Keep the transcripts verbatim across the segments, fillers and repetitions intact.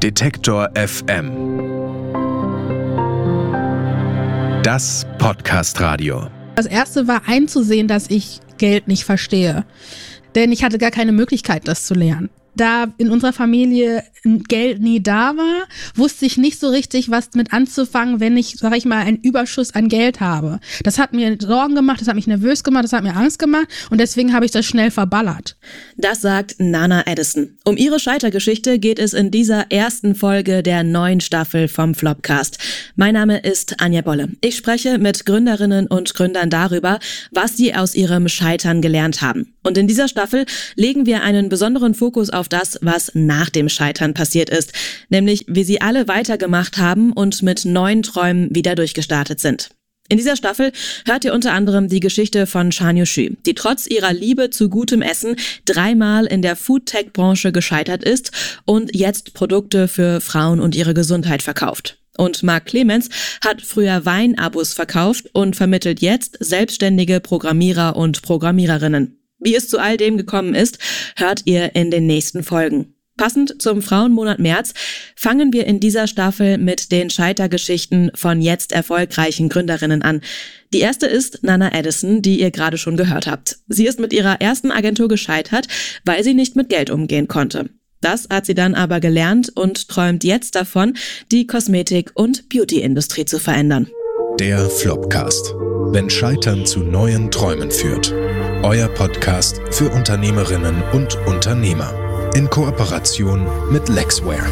Detektor F M. Das Podcast-Radio. Das erste war einzusehen, dass ich Geld nicht verstehe. Denn ich hatte gar keine Möglichkeit, das zu lernen. Da in unserer Familie Geld nie da war, wusste ich nicht so richtig, was mit anzufangen, wenn ich, sag ich mal, einen Überschuss an Geld habe. Das hat mir Sorgen gemacht, das hat mich nervös gemacht, das hat mir Angst gemacht und deswegen habe ich das schnell verballert. Das sagt Nana Addison. Um ihre Scheitergeschichte geht es in dieser ersten Folge der neuen Staffel vom Flopcast. Mein Name ist Anja Bolle. Ich spreche mit Gründerinnen und Gründern darüber, was sie aus ihrem Scheitern gelernt haben. Und in dieser Staffel legen wir einen besonderen Fokus auf das, was nach dem Scheitern passiert ist, nämlich wie sie alle weitergemacht haben und mit neuen Träumen wieder durchgestartet sind. In dieser Staffel hört ihr unter anderem die Geschichte von Shanyu Xu, die trotz ihrer Liebe zu gutem Essen dreimal in der Food-Tech-Branche gescheitert ist und jetzt Produkte für Frauen und ihre Gesundheit verkauft. Und Marc Clemens hat früher Weinabos verkauft und vermittelt jetzt selbstständige Programmierer und Programmiererinnen. Wie es zu all dem gekommen ist, hört ihr in den nächsten Folgen. Passend zum Frauenmonat März fangen wir in dieser Staffel mit den Scheitergeschichten von jetzt erfolgreichen Gründerinnen an. Die erste ist Nana Addison, die ihr gerade schon gehört habt. Sie ist mit ihrer ersten Agentur gescheitert, weil sie nicht mit Geld umgehen konnte. Das hat sie dann aber gelernt und träumt jetzt davon, die Kosmetik- und Beauty-Industrie zu verändern. Der Flopcast. Wenn Scheitern zu neuen Träumen führt. Euer Podcast für Unternehmerinnen und Unternehmer. In Kooperation mit Lexware.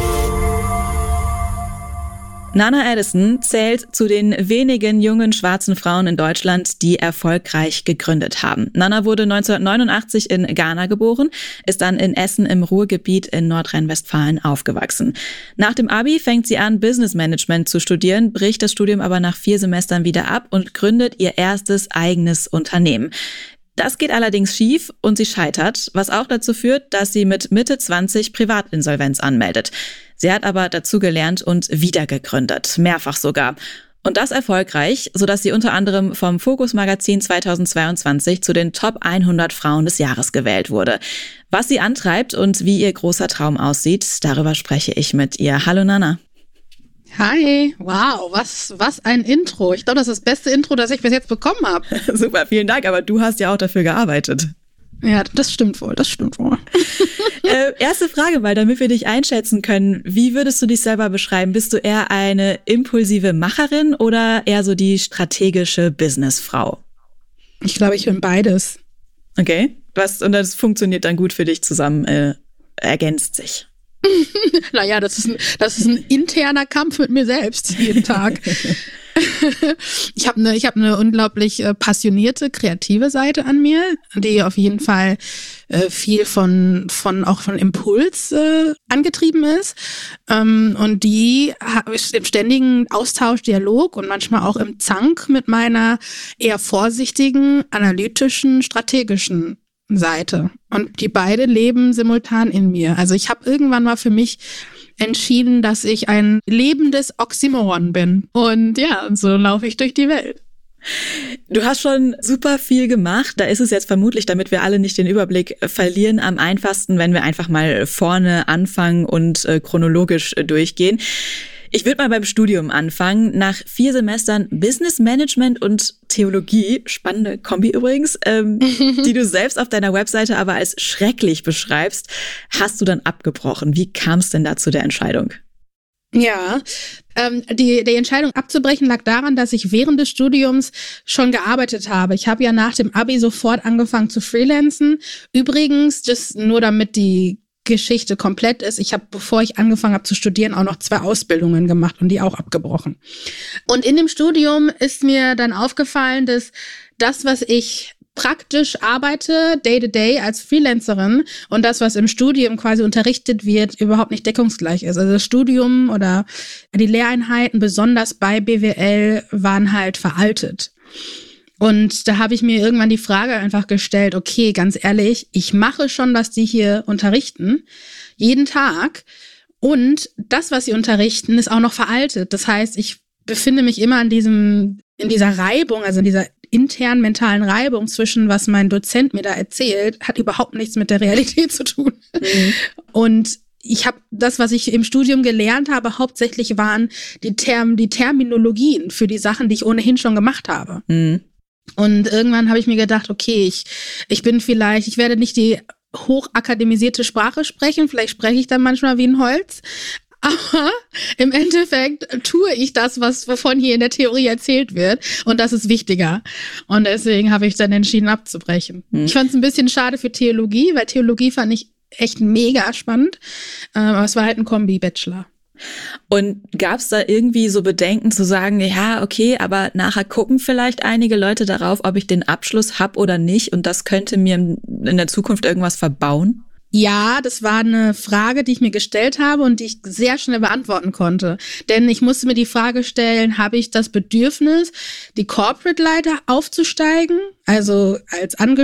Nana Addison zählt zu den wenigen jungen schwarzen Frauen in Deutschland, die erfolgreich gegründet haben. Nana wurde neunzehnhundertneunundachtzig in Ghana geboren, ist dann in Essen im Ruhrgebiet in Nordrhein-Westfalen aufgewachsen. Nach dem Abi fängt sie an, Business Management zu studieren, bricht das Studium aber nach vier Semestern wieder ab und gründet ihr erstes eigenes Unternehmen. Das geht allerdings schief und sie scheitert, was auch dazu führt, dass sie mit Mitte zwanzig Privatinsolvenz anmeldet. Sie hat aber dazugelernt und wieder gegründet, mehrfach sogar. Und das erfolgreich, sodass sie unter anderem vom Focus Magazin zweitausendzweiundzwanzig zu den Top hundert Frauen des Jahres gewählt wurde. Was sie antreibt und wie ihr großer Traum aussieht, darüber spreche ich mit ihr. Hallo Nana. Hi, wow, was was ein Intro. Ich glaube, das ist das beste Intro, das ich bis jetzt bekommen habe. Super, vielen Dank, aber du hast ja auch dafür gearbeitet. Ja, das stimmt wohl, das stimmt wohl. äh, erste Frage mal, damit wir dich einschätzen können. Wie würdest du dich selber beschreiben? Bist du eher eine impulsive Macherin oder eher so die strategische Businessfrau? Ich glaube, ich bin beides. Okay, was und das funktioniert dann gut für dich zusammen, äh, ergänzt sich. Naja, das ist, ein, das ist ein interner Kampf mit mir selbst jeden Tag. Ich habe eine ich hab eine unglaublich äh, passionierte, kreative Seite an mir, die auf jeden Fall äh, viel von von auch von Impuls äh, angetrieben ist. Ähm, und die ist im ständigen Austausch, Dialog und manchmal auch im Zank mit meiner eher vorsichtigen, analytischen, strategischen Seite. Und die beide leben simultan in mir. Also ich habe irgendwann mal für mich entschieden, dass ich ein lebendes Oxymoron bin. Und ja, und so laufe ich durch die Welt. Du hast schon super viel gemacht. Da ist es jetzt vermutlich, damit wir alle nicht den Überblick verlieren, am einfachsten, wenn wir einfach mal vorne anfangen und äh, chronologisch äh, durchgehen. Ich würde mal beim Studium anfangen. Nach vier Semestern Business Management und Theologie, spannende Kombi übrigens, ähm, die du selbst auf deiner Webseite aber als schrecklich beschreibst, hast du dann abgebrochen. Wie kam es denn da zu der Entscheidung? Ja, ähm, die, die Entscheidung abzubrechen lag daran, dass ich während des Studiums schon gearbeitet habe. Ich habe ja nach dem Abi sofort angefangen zu freelancen. Übrigens, das nur damit die Geschichte komplett ist. Ich habe, bevor ich angefangen habe zu studieren, auch noch zwei Ausbildungen gemacht und die auch abgebrochen. Und in dem Studium ist mir dann aufgefallen, dass das, was ich praktisch arbeite, day to day als Freelancerin und das, was im Studium quasi unterrichtet wird, überhaupt nicht deckungsgleich ist. Also das Studium oder die Lehreinheiten, besonders bei B W L, waren halt veraltet. Und da habe ich mir irgendwann die Frage einfach gestellt, okay, ganz ehrlich, ich mache schon, was die hier unterrichten, jeden Tag. Und das, was sie unterrichten, ist auch noch veraltet. Das heißt, ich befinde mich immer in diesem, in dieser Reibung, also in dieser internen mentalen Reibung zwischen, was mein Dozent mir da erzählt, hat überhaupt nichts mit der Realität zu tun. Mhm. Und ich habe das, was ich im Studium gelernt habe, hauptsächlich waren die, Term, die Terminologien für die Sachen, die ich ohnehin schon gemacht habe. Mhm. Und irgendwann habe ich mir gedacht, okay, ich, ich bin vielleicht, ich werde nicht die hochakademisierte Sprache sprechen, vielleicht spreche ich dann manchmal wie ein Holz, aber im Endeffekt tue ich das, was wovon hier in der Theorie erzählt wird, und das ist wichtiger. Und deswegen habe ich dann entschieden abzubrechen. Mhm. Ich fand es ein bisschen schade für Theologie, weil Theologie fand ich echt mega spannend, aber es war halt ein Kombi-Bachelor. Und gab es da irgendwie so Bedenken zu sagen, ja, okay, aber nachher gucken vielleicht einige Leute darauf, ob ich den Abschluss habe oder nicht, und das könnte mir in der Zukunft irgendwas verbauen? Ja, das war eine Frage, die ich mir gestellt habe und die ich sehr schnell beantworten konnte. Denn ich musste mir die Frage stellen, habe ich das Bedürfnis, die Corporate-Leiter aufzusteigen, also als Angestellte